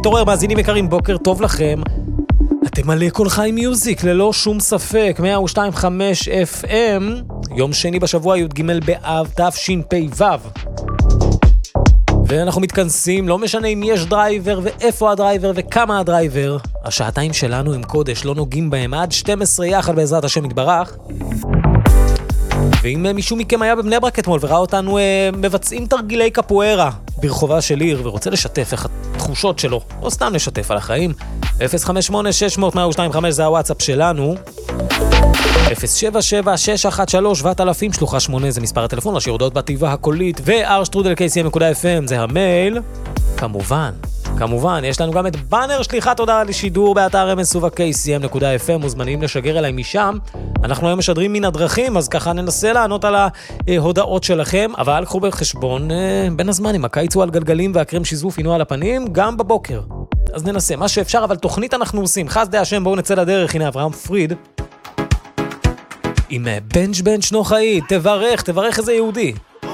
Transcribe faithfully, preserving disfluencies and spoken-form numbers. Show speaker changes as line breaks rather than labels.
תורר, מאזינים יקרים, בוקר טוב לכם. אתם מלא כל חי מיוזיק, ללא שום ספק, מאה ושתיים נקודה חמש אף אם, יום שני בשבוע י' ג' באב תשפ"ו. ואנחנו מתכנסים, לא משנה אם יש דרייבר ואיפה הדרייבר וכמה הדרייבר. השעתיים שלנו הם קודש, לא נוגעים בהם, עד שתים עשרה יחד בעזרת השם יתברך. ואם מישהו מכם היה בבני ברק אתמול וראה אותנו אה, מבצעים תרגילי קפוארה ברחובה של עיר ורוצה לשתף איך התחושות שלו, או סתם לשתף על החיים, אפס חמש שמונה שש אפס אפס מאה ושתיים חמש זה הוואטסאפ שלנו, אפס שבע שבע שש אחת שלוש שבעת אלפים שלוחה שמונה זה מספר הטלפון, לשיר הודעות בתיבה הקולית, ו-אר שטרודל קיי סי אם נקודה אף אם זה המייל. כמובן, כמובן, יש לנו גם את באנר שליחת הודעה לשידור באתר אם אס וב קיי סי אם נקודה אף אם, מוזמנים לשגר אליי משם. אנחנו היום משדרים מן הדרכים, אז ככה ננסה לענות על ההודעות שלכם, אבל קחו בחשבון בין הזמנים, הקיץ הוא על גלגלים והקרם שיזוף אינו על הפנים, גם בבוקר. אז ננסה, מה שאפשר, אבל תוכנית אנחנו עושים. חסדי השם, בואו נצא לדרך. הנה אברהם פריד עם בנץ' בנץ' נוחאי, תברך, תברך איזה יהודי.